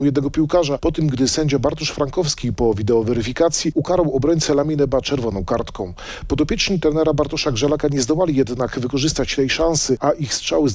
jednego piłkarza po tym, gdy sędzia Bartosz Frankowski po wideoweryfikacji ukarał obrońcę Lamineba czerwoną kartką. Podopieczni trenera Bartosza Grzelaka nie zdołali jednak wykorzystać tej szansy, a ich strzały